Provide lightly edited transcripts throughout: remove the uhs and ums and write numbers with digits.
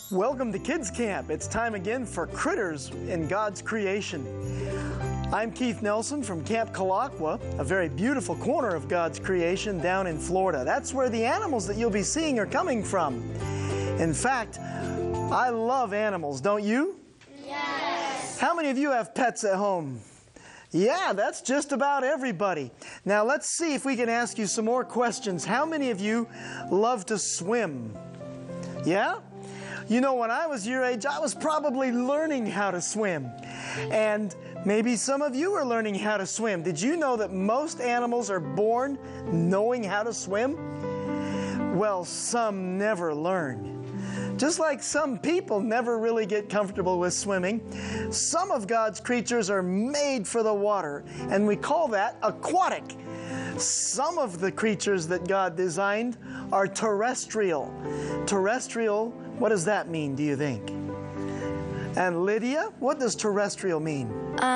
Welcome to Kids Camp. It's time again for Critters in God's Creation. I'm Keith Nelson from Camp Colaqua, a very beautiful corner of God's creation down in Florida. That's where the animals that you'll be seeing are coming from. In fact, I love animals, don't you? Yes. How many of you have pets at home? Yeah, that's just about everybody. Now let's see if we can ask you some more questions. How many of you love to swim? Yeah? You know, when I was your age, I was probably learning how to swim. And maybe some of you are learning how to swim. Did you know that most animals are born knowing how to swim? Well, some never learn. Just like some people never really get comfortable with swimming, some of God's creatures are made for the water, and we call that aquatic. Some of the creatures that God designed are terrestrial. Terrestrial, what does that mean, do you think? And Lydia, what does terrestrial mean?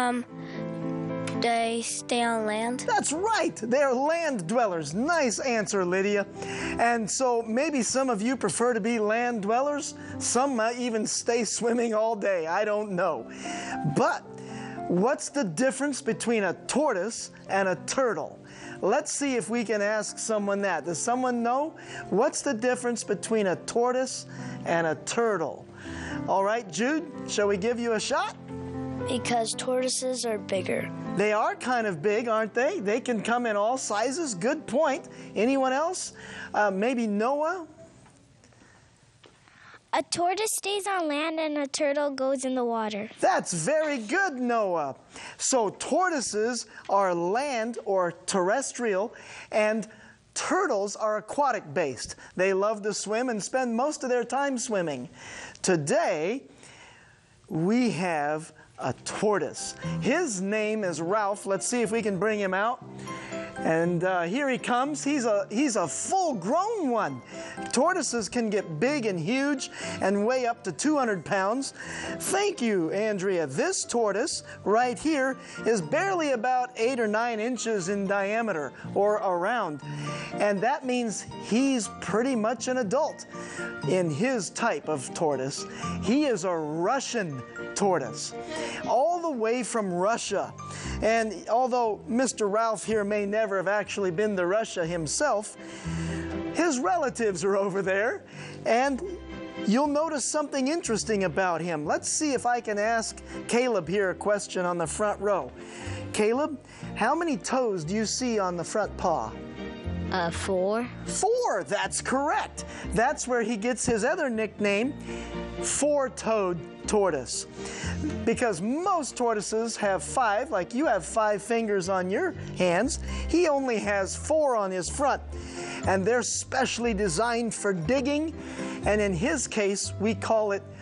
They stay on land. That's right. They're land dwellers. Nice answer, Lydia. And so maybe some of you prefer to be land dwellers. Some might even stay swimming all day. I don't know. But what's the difference between a tortoise and a turtle? Let's see if we can ask someone that. Does someone know? What's the difference between a tortoise and a turtle? All right, Jude, shall we give you a shot? Because tortoises are bigger. They are kind of big, aren't they? They can come in all sizes. Good point. Anyone else? Maybe Noah? A tortoise stays on land and a turtle goes in the water. That's very good, Noah. So tortoises are land or terrestrial, and turtles are aquatic based. They love to swim and spend most of their time swimming. Today, we have a tortoise. His name is Ralph. Let's see if we can bring him out. And here he comes. He's a full-grown one. Tortoises can get big and huge and weigh up to 200 pounds. Thank you, Andrea. This tortoise right here is barely about 8 or 9 inches in diameter or around. And that means he's pretty much an adult in his type of tortoise. He is a Russian tortoise, all the way from Russia. And although Mr. Ralph here may never have actually been to Russia himself, his relatives are over there, and you'll notice something interesting about him. Let's see if I can ask Caleb here a question on the front row. Caleb, how many toes do you see on the front paw? 4. 4, that's correct. That's where he gets his other nickname, four-toed tortoise. Because most tortoises have 5, like you have 5 fingers on your hands. He only has 4 on his front. And they're specially designed for digging. And in his case, we call it